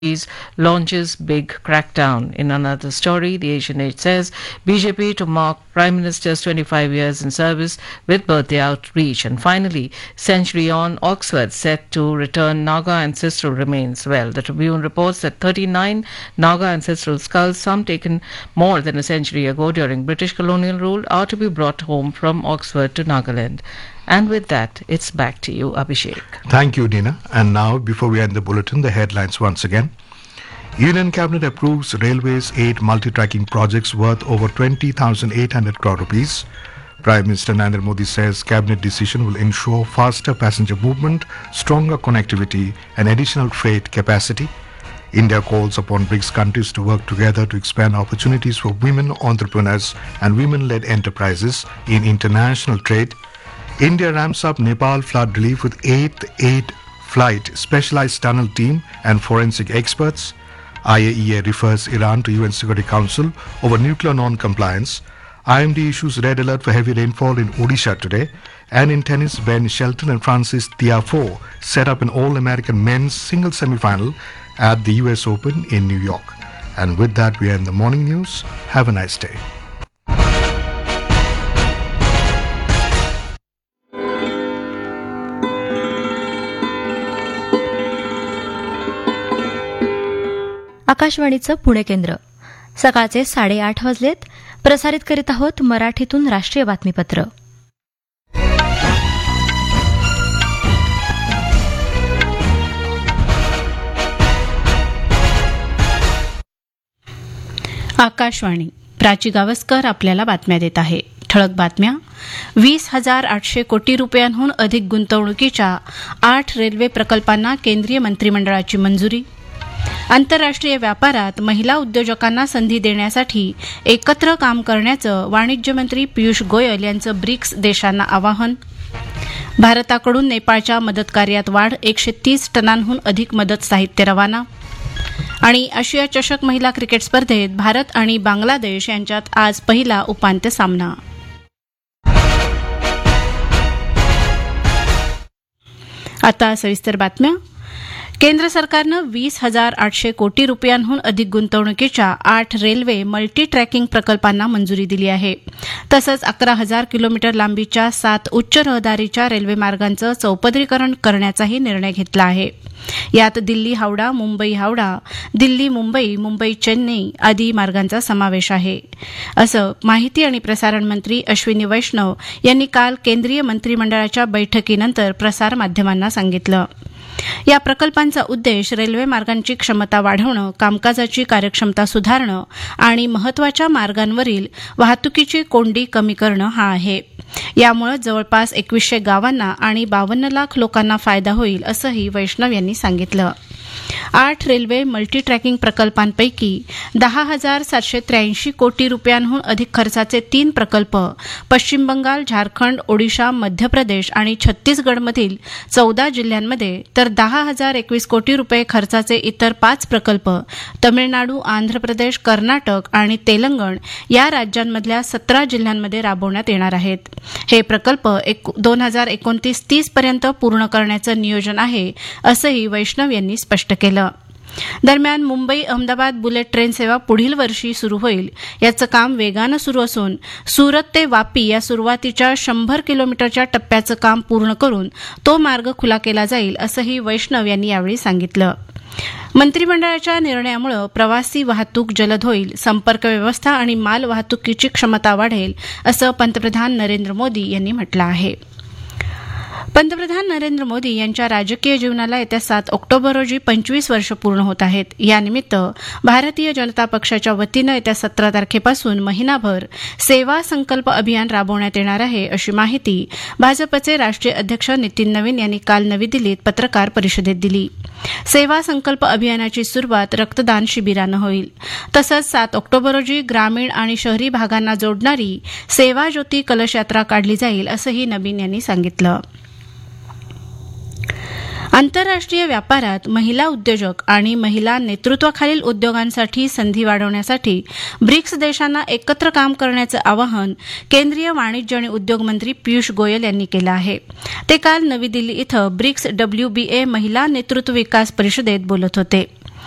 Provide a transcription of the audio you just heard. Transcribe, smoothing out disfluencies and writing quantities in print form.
launches big crackdown. In another story, the Asian Age says BJP to mark Prime Minister's 25 years in service with birthday outreach. And finally, century on, Oxford set to return Naga ancestral remains. Well, the Tribune reports that 39 Naga ancestral skulls, some taken more than a century ago during British colonial rule, are to be brought home from Oxford to Nagaland. And with that, it's back to you, Abhishek. Thank you, Dina. And now, before we end the bulletin, the headlines once again. Union Cabinet approves Railways 8 multi-tracking projects worth over 20,800 crore rupees. Prime Minister Narendra Modi says Cabinet decision will ensure faster passenger movement, stronger connectivity and additional freight capacity. India calls upon BRICS countries to work together to expand opportunities for women entrepreneurs and women-led enterprises in international trade. India ramps up Nepal flood relief with 8th aid flight, specialized tunnel team and forensic experts. IAEA refers Iran to UN Security Council over nuclear non-compliance. IMD issues red alert for heavy rainfall in Odisha today. And in tennis, Ben Shelton and Francis Tiafoe set up an All-American men's single semi-final at the US Open in New York. And with that, we end the morning news. Have a nice day. आकाशवाणीचं पुणे केंद्र सकाळचे 8:30 वाजलेत. प्रसारित करीत आहोत मराठीतून राष्ट्रीय बातमीपत्र. आकाशवाणी. प्राची गावस्कर आपल्याला बातम्या देत आहे. ठळक बातम्या. 20,800 कोटी रुपयांहून अधिक गुंतवणुकीच्या 8 रेल्वे प्रकल्पांना केंद्रीय मंत्रिमंडळाची मंजुरी. आंतरराष्ट्रीय व्यापारात महिला उद्योजकांना संधी देण्यासाठी एकत्र काम करण्याचं वाणिज्य मंत्री पियुष गोयल यांचं ब्रिक्स देशांना आवाहन. भारताकडून नेपाळच्या मदत कार्यात वाढ, 130 टनांहून अधिक मदत साहित्य रवाना. आणि आशिया चषक महिला क्रिकेट स्पर्धेत भारत आणि बांगलादेश यांच्यात आज पहिला उपांत्य सामना. आता सविस्तर बातम्या. केंद्र सरकारनं 20,800 कोटी रुपयांहून अधिक गुंतवणुकीच्या 8 रेल्वे मल्टी ट्रॅकिंग प्रकल्पांना मंजुरी दिली आहे. तसंच 11,000 किलोमीटर लांबीच्या 7 उच्च रहदारीच्या रेल्वे मार्गांचं चौपदरीकरण करण्याचाही निर्णय घेतला आहे. यात दिल्ली हावडा, मुंबई हावडा, दिल्ली मुंबई, मुंबई चेन्नई आदी मार्गांचा समावेश आहे, असं माहिती आणि प्रसारण मंत्री अश्विनी वैष्णव यांनी काल केंद्रीय मंत्रिमंडळाच्या बैठकीनंतर प्रसारमाध्यमांना सांगितलं. या प्रकल्पांचा उद्देश रेल्वे मार्गांची क्षमता वाढवणं, कामकाजाची कार्यक्षमता सुधारणं आणि महत्वाच्या मार्गांवरील वाहतुकीची कोंडी कमी करणं हा आहे. यामुळे जवळपास 2100 गावांना आणि 52 लाख लोकांना फायदा होईल, असंही वैष्णव यांनी सांगितलं. 8 रेल्वे मल्टी ट्रॅकिंग प्रकल्पांपैकी 10,783 कोटी रुपयांहून अधिक खर्चाचे 3 प्रकल्प पश्चिम बंगाल, झारखंड, ओडिशा, मध्य प्रदेश आणि छत्तीसगडमधील 14 जिल्ह्यांमध्ये, तर 10,021 कोटी रुपये खर्चाचे इतर 5 प्रकल्प तमिळनाडू, आंध्र प्रदेश, कर्नाटक आणि तेलंगण या राज्यांमधल्या 17 जिल्ह्यांमध्ये राबवण्यात येणार आहेत. हे प्रकल्प 2029-30 पर्यंत पूर्ण करण्याचं नियोजन आहे, असंही वैष्णव यांनी स्पष्ट केलं. दरम्यान मुंबई अहमदाबाद बुलेट ट्रेन सेवा पुढील वर्षी सुरू होईल. याचं काम वेगानं सुरू असून सुरत ते वापी या सुरुवातीच्या 100 किलोमीटरच्या टप्प्याचं काम पूर्ण करून तो मार्ग खुला केला जाईल, असंही वैष्णव यांनी यावेळी सांगितलं. मंत्रिमंडळाच्या निर्णयामुळे प्रवासी वाहतूक जलद होईल, संपर्क व्यवस्था आणि माल वाहतुकीची क्षमता वाढेल, असं पंतप्रधान नरेंद्र मोदी यांनी म्हटलं आहे. पंतप्रधान नरेंद्र मोदी यांच्या राजकीय जीवनाला येत्या 7 ऑक्टोबर रोजी 25 वर्ष पूर्ण होत आहेत. यानिमित्त भारतीय जनता पक्षाच्या वतीनं येत्या 17 तारखेपासून महिनाभर सेवा संकल्प अभियान राबवण्यात येणार आहे, अशी माहिती भाजपचे राष्ट्रीय अध्यक्ष नितीन नवीन यांनी काल नवी दिल्लीत पत्रकार परिषदेत दिली. सेवा संकल्प अभियानाची सुरुवात रक्तदान शिबिरानं होईल. तसंच 7 ऑक्टोबर रोजी ग्रामीण आणि शहरी भागांना जोडणारी सेवा ज्योती कलश यात्रा काढली जाईल, असंही नवीन यांनी सांगितलं. आंतरराष्ट्रीय व्यापारात महिला उद्योजक आणि महिला नेतृत्वाखालील उद्योगांसाठी संधी वाढवण्यासाठी ब्रिक्स देशांना एकत्र काम करण्याचं आवाहन केंद्रीय वाणिज्य आणि उद्योग मंत्री पियुष गोयल यांनी केलं आहे. ते काल नवी दिल्ली इथं ब्रिक्स WBA महिला नेतृत्व विकास परिषदेत बोलत होते.